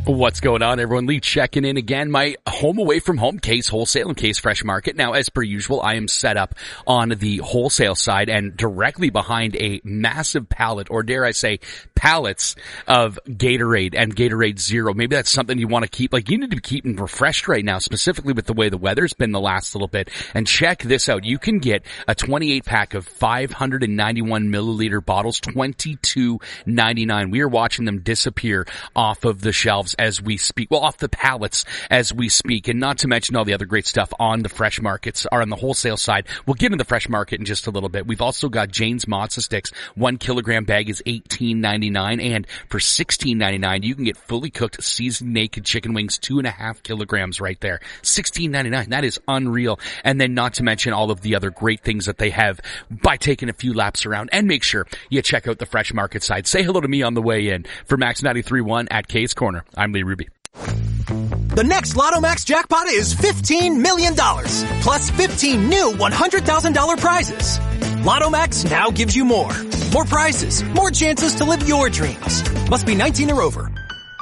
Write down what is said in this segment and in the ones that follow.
What's going on, everyone? Lee checking in again. My home away from home, Case Wholesale and Case Fresh Market. Now, as per usual, I am set up on the wholesale side and directly behind a massive pallet, or dare I say, pallets of Gatorade and Gatorade Zero. Maybe that's something you want to keep. Like, you need to be keeping refreshed right now, specifically with the way the weather's been the last little bit. And check this out. You can get a 28-pack of 591 milliliter bottles, $22.99. We are watching them disappear off of the shelves as we speak. Well, off the pallets as we speak. And not to mention all the other great stuff on the fresh markets or on the wholesale side. We'll get into the fresh market in just a little bit. We've also got Jane's Matzo Sticks. 1 kilogram bag is $18.99. And for $16.99, you can get fully cooked seasoned naked chicken wings, 2.5 kilograms right there. $16.99. That is unreal. And then not to mention all of the other great things that they have by taking a few laps around. And make sure you check out the fresh market side. Say hello to me on the way in. For Max 93.1 at K's Corner, I'm Lee Ruby. The next Lotto Max jackpot is $15 million, plus 15 new $100,000 prizes. Lotto Max now gives you more. More prizes, more chances to live your dreams. Must be 19 or over.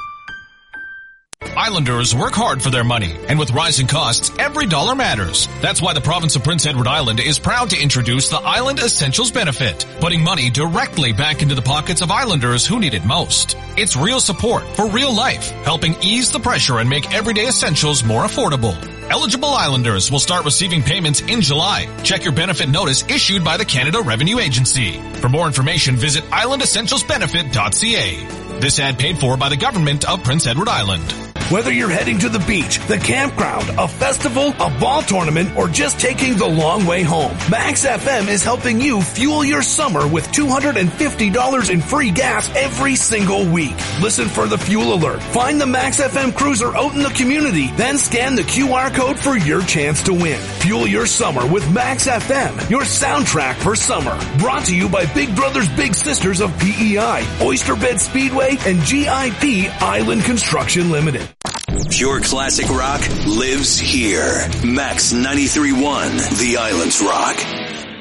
Islanders work hard for their money, and with rising costs, every dollar matters. That's why the province of Prince Edward Island is proud to introduce the Island Essentials benefit, putting money directly back into the pockets of Islanders who need it most. It's real support for real life, helping ease the pressure and make everyday essentials more affordable. Eligible Islanders will start receiving payments in July. Check your benefit notice issued by the Canada Revenue Agency. For more information, visit islandessentialsbenefit.ca. This ad paid for by the government of Prince Edward Island. Whether you're heading to the beach, the campground, a festival, a ball tournament, or just taking the long way home, Max FM is helping you fuel your summer with $250 in free gas every single week. Listen for the fuel alert. Find the Max FM cruiser out in the community, then scan the QR code for your chance to win. Fuel your summer with Max FM, your soundtrack for summer. Brought to you by Big Brothers Big Sisters of PEI, Oyster Bed Speedway, and GIP Island Construction Limited. Pure classic rock lives here. Max 93.1, The Island's Rock.